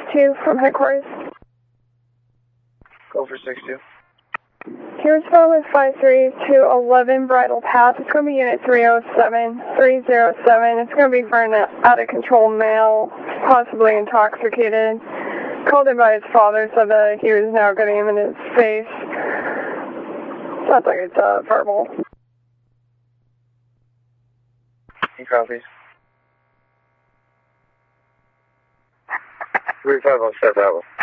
6-2 from headquarters. Go for 6-2. Here's phone with 53-11 Bridle Path. It's going to be unit 307. It's going to be for an out-of-control male, possibly intoxicated. Called in by his father, said that he was now getting him in his face. Sounds like it's verbal. He copies. 35 on set that one.